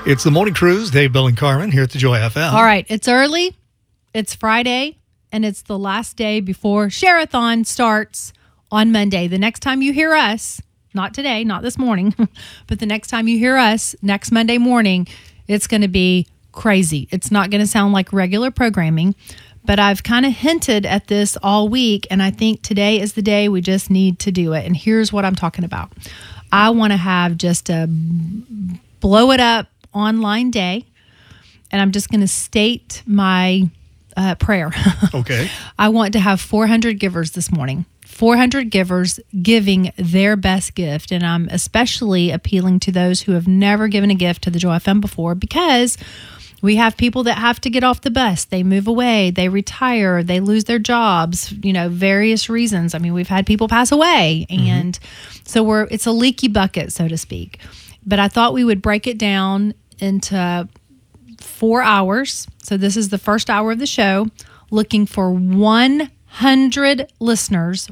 It's the Morning Cruise, Dave, Bill, and Carmen here at the Joy FM. All right, it's early, it's Friday, and it's the last day before Share-a-thon starts on Monday. The next time you hear us, not today, not this morning, but the next time you hear us, next Monday morning, it's going to be crazy. It's not going to sound like regular programming, but I've kind of hinted at this all week, and I think today is the day we just need to do it. And here's what I'm talking about. I want to have just a blow it up online day, and I'm just going to state my prayer. Okay. I want to have 400 givers this morning. 400 givers giving their best gift, and I'm especially appealing to those who have never given a gift to the Joy FM before, because we have people that have to get off the bus. They move away, they retire, they lose their jobs, various reasons. I mean, we've had people pass away, and so it's a leaky bucket, so to speak. But I thought we would break it down into 4 hours. So this is the first hour of the show, looking for 100 listeners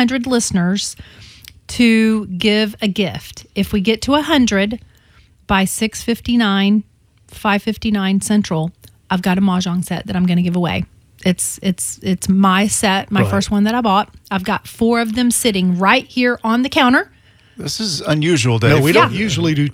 to give a gift. If we get to 100 by 6:59, 5:59 Central, I've got a Mahjong set that I'm going to give away. It's my set, my first one that I bought. I've got 4 of them sitting right here on the counter. This is unusual, Dave. No, we don't usually do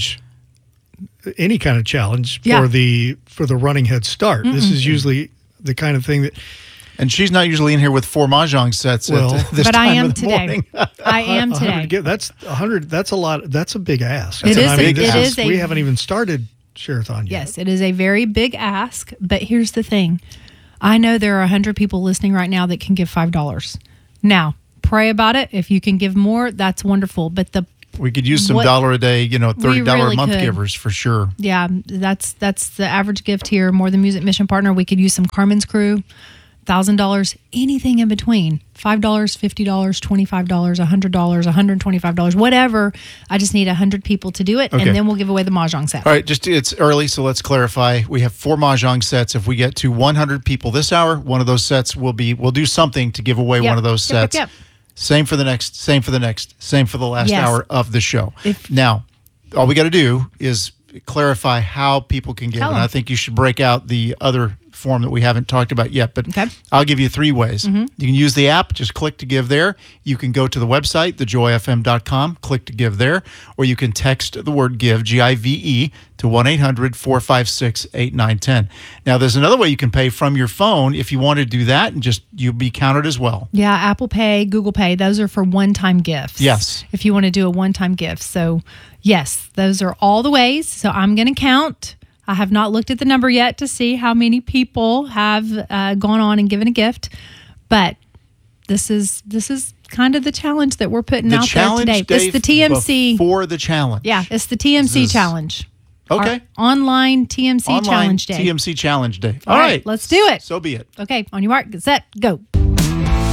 any kind of challenge for the running head start. This is usually the kind of thing that. And she's not usually in here with 4 Mahjong sets at this but time I am of the today. morning. I am today. That's 100. That's a lot. That's a big ask. It is. We haven't even started Share-a-thon yet. Yes, it is a very big ask. But here's the thing: I know there are 100 people listening right now that can give $5. Now, pray about it. If you can give more, that's wonderful. But we could use some $1 a day, $30 a month givers for sure. Yeah, that's the average gift here. More Than Music Mission Partner. We could use some Carmen's Crew, $1,000, anything in between. $5, $50, $25, $100, $125, whatever. I just need 100 people to do it, and then we'll give away the Mahjong set. All right, it's early, so let's clarify. We have 4 Mahjong sets. If we get to 100 people this hour, one of those sets we'll do something to give away one of those sets. Yep. Same for the next, same for the next, same for the last hour of the show. Now, all we got to do is clarify how people can give. And I think you should break out the other form that we haven't talked about yet, but I'll give you 3 ways. You can use the app, just click to give there. You can go to the website, thejoyfm.com, click to give there, or you can text the word give, G-I-V-E, to 1-800-456-8910. Now, there's another way you can pay from your phone if you want to do that, and just you'll be counted as well. Yeah, Apple Pay, Google Pay, those are for one-time gifts. Yes. If you want to do a one-time gift. So, yes, those are all the ways. So I'm going to count. I have not looked at the number yet to see how many people have gone on and given a gift, but this is kind of the challenge that we're putting out there today. It's the TMC for the challenge. Yeah, it's the TMC challenge. Okay. Our online TMC challenge day. TMC challenge day. All right, let's do it. So be it. Okay, on your mark, get set, go.